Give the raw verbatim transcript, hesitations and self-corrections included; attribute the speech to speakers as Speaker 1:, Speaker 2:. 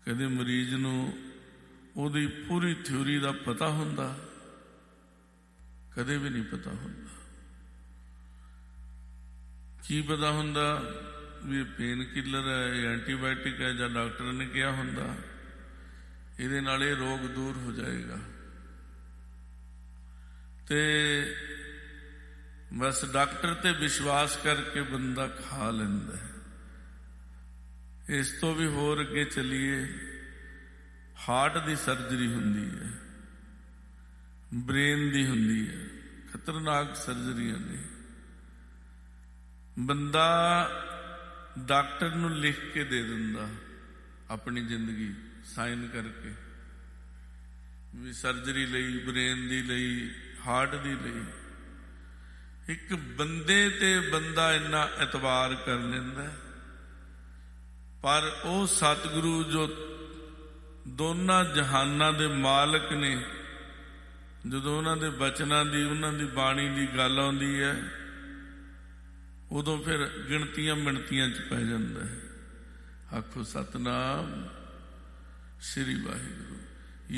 Speaker 1: ਕਦੇ ਮਰੀਜ਼ ਨੂੰ ਉਹਦੀ ਪੂਰੀ ਥਿਊਰੀ ਦਾ ਪਤਾ ਹੁੰਦਾ, ਕਦੇ ਵੀ ਨਹੀਂ ਪਤਾ ਹੁੰਦਾ। ਕੀ ਪਤਾ ਹੁੰਦਾ ਵੀ ਇਹ ਪੇਨ ਕਿਲਰ ਹੈ, ਇਹ ਐਂਟੀਬਾਇਓਟਿਕ ਹੈ, ਜਾਂ ਡਾਕਟਰ ਨੇ ਕਿਹਾ ਹੁੰਦਾ ਇਹਦੇ ਨਾਲ ਇਹ ਰੋਗ ਦੂਰ ਹੋ ਜਾਏਗਾ, ਤੇ ਬਸ ਡਾਕਟਰ ਤੇ ਵਿਸ਼ਵਾਸ ਕਰਕੇ ਬੰਦਾ ਖਾ ਲੈਂਦਾ ਹੈ। ਇਸ ਤੋਂ ਵੀ ਹੋਰ ਅੱਗੇ ਚੱਲੀਏ, ਹਾਰਟ ਦੀ ਸਰਜਰੀ ਹੁੰਦੀ ਹੈ, ਬ੍ਰੇਨ ਦੀ ਹੁੰਦੀ ਹੈ, ਖਤਰਨਾਕ ਸਰਜਰੀਆਂ ਨੇ। ਬੰਦਾ ਡਾਕਟਰ ਨੂੰ ਲਿਖ ਕੇ ਦੇ ਦਿੰਦਾ ਆਪਣੀ ਜ਼ਿੰਦਗੀ ਸਾਈਨ ਕਰਕੇ ਵੀ ਸਰਜਰੀ ਲਈ, ਬ੍ਰੇਨ ਦੀ ਲਈ, ਹਾਰਟ ਦੀ ਲਈ। ਇੱਕ ਬੰਦੇ ਤੇ ਬੰਦਾ ਇੰਨਾ ਇਤਬਾਰ ਕਰ ਲੈਂਦਾ, ਪਰ ਉਹ ਸਤਿਗੁਰੂ ਜੋ ਦੋਨਾਂ ਜਹਾਨਾਂ ਦੇ ਮਾਲਕ ਨੇ, ਜਦੋਂ ਉਹਨਾਂ ਦੇ ਬਚਨਾਂ ਦੀ, ਉਹਨਾਂ ਦੀ ਬਾਣੀ ਦੀ ਗੱਲ ਆਉਂਦੀ ਹੈ, ਉਦੋਂ ਫਿਰ ਗਿਣਤੀਆਂ ਮਿਣਤੀਆਂ 'ਚ ਪੈ ਜਾਂਦਾ ਹੈ। ਆਖੋ ਸਤਿਨਾਮ ਸ੍ਰੀ ਵਾਹਿਗੁਰੂ।